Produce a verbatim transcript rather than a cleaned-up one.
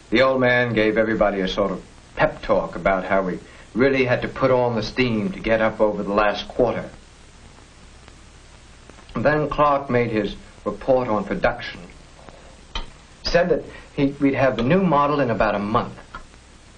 The old man gave everybody a sort of pep talk about how we really had to put on the steam to get up over the last quarter. And then Clark made his report on production. Said that he, we'd have the new model in about a month.